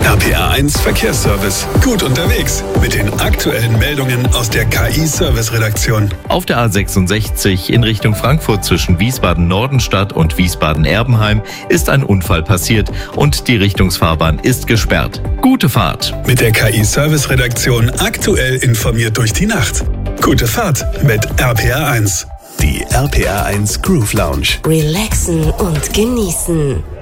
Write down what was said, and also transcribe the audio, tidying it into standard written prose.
RPR1 Verkehrsservice. Gut unterwegs mit den aktuellen Meldungen aus der KI-Service-Redaktion. Auf der A66 in Richtung Frankfurt zwischen Wiesbaden-Nordenstadt und Wiesbaden-Erbenheim ist ein Unfall passiert und die Richtungsfahrbahn ist gesperrt. Gute Fahrt. Mit der KI-Service-Redaktion aktuell informiert durch die Nacht. Gute Fahrt mit RPR1. Die RPR1 Groove Lounge. Relaxen und genießen.